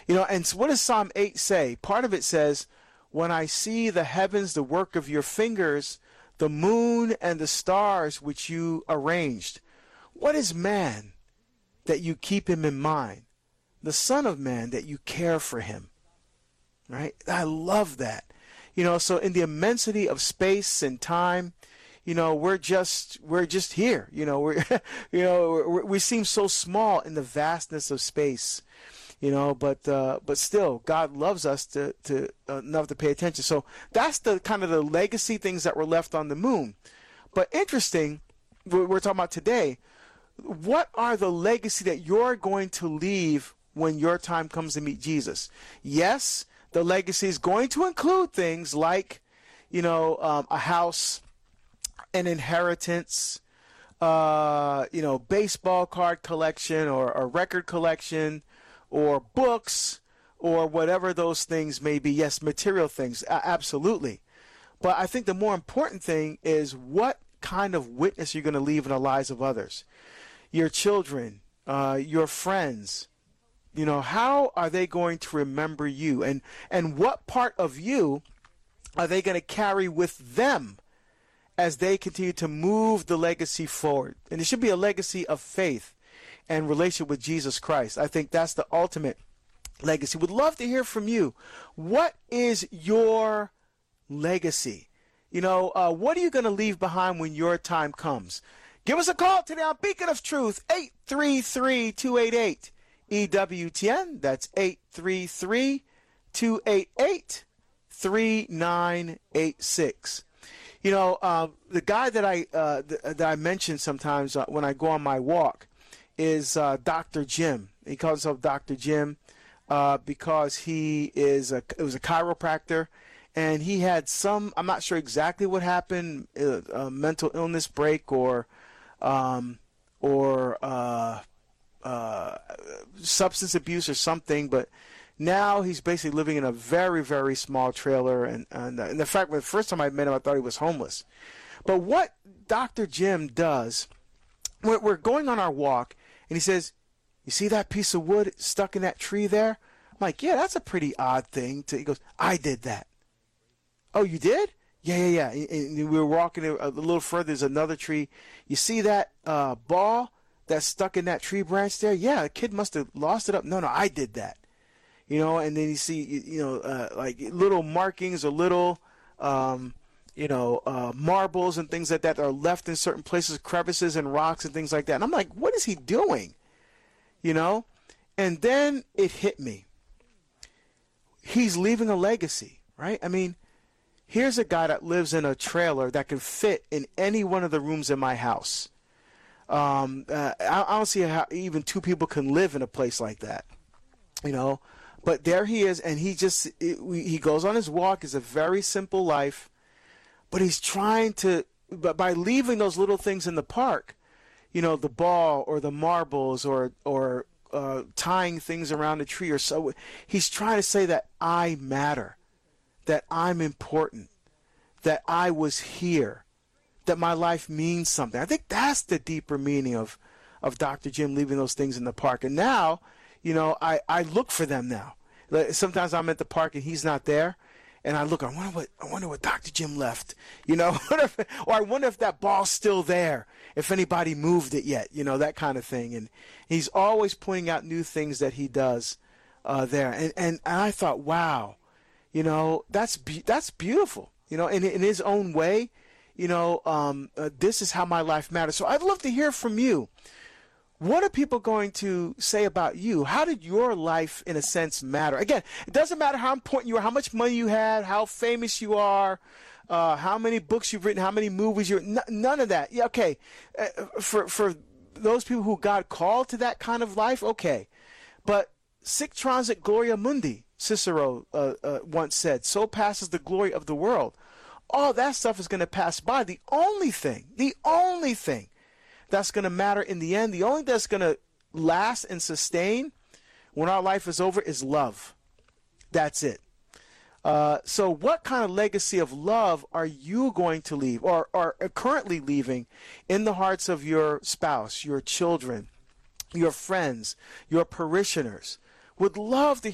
And so what does Psalm 8 say? Part of it says, when I see the heavens, the work of your fingers, the moon and the stars which you arranged. What is man that you keep him in mind? The Son of Man that you care for him. Right? I love that. So in the immensity of space and time, we're just here. We seem so small in the vastness of space. But still, God loves us to enough to pay attention. So that's the kind of the legacy things that were left on the moon. But interesting, we're talking about today. What are the legacy that you're going to leave when your time comes to meet Jesus? Yes, the legacy is going to include things like, a house, an inheritance, baseball card collection or a record collection, or books, or whatever those things may be. Yes, material things, absolutely. But I think the more important thing is what kind of witness you're going to leave in the lives of others. Your children, your friends, how are they going to remember you? And what part of you are they going to carry with them as they continue to move the legacy forward? And it should be a legacy of faith and relationship with Jesus Christ. I think that's the ultimate legacy. Would love to hear from you. What is your legacy? What are you going to leave behind when your time comes? Give us a call today on Beacon of Truth, 833-288 EWTN. That's 833-288-3986. The guy that I mention sometimes when I go on my walk is Dr. Jim. He calls himself Dr. Jim because he was a chiropractor, and he had I'm not sure exactly what happened, a mental illness break or substance abuse or something, but now he's basically living in a very, very small trailer. And in fact, the first time I met him, I thought he was homeless. But what Dr. Jim does, we're going on our walk, and he says, you see that piece of wood stuck in that tree there? I'm like, yeah, that's a pretty odd thing. He goes, I did that. Oh, you did? Yeah. And we were walking a little further. There's another tree. You see that ball that's stuck in that tree branch there? Yeah, a kid must have lost it up. No, I did that. And then you see, like little markings or little, marbles and things like that are left in certain places, crevices and rocks and things like that. And I'm like, what is he doing? And then it hit me. He's leaving a legacy, right? I mean, here's a guy that lives in a trailer that can fit in any one of the rooms in my house. I don't see how even two people can live in a place like that, But there he is, and he goes on his walk. It's a very simple life, but he's trying to. But by leaving those little things in the park, the ball or the marbles or tying things around a tree or so, he's trying to say that I matter, that I'm important, that I was here, that my life means something. I think that's the deeper meaning of Dr. Jim leaving those things in the park. And now, I look for them now. Sometimes I'm at the park and he's not there, and I look. I wonder what Dr. Jim left. Or I wonder if that ball's still there. If anybody moved it yet. That kind of thing. And he's always pointing out new things that he does there. And I thought, wow, that's beautiful. In his own way. This is how my life matters. So I'd love to hear from you. What are people going to say about you? How did your life, in a sense, matter? Again, it doesn't matter how important you are, how much money you had, how famous you are, how many books you've written, how many movies none of that. Yeah, okay. For those people who God called to that kind of life, okay. But sic transit gloria mundi, Cicero once said, so passes the glory of the world. All that stuff is going to pass by. The only thing that's going to matter in the end, the only thing that's going to last and sustain when our life is over is love. That's it. So what kind of legacy of love are you going to leave or are currently leaving in the hearts of your spouse, your children, your friends, your parishioners? Would love to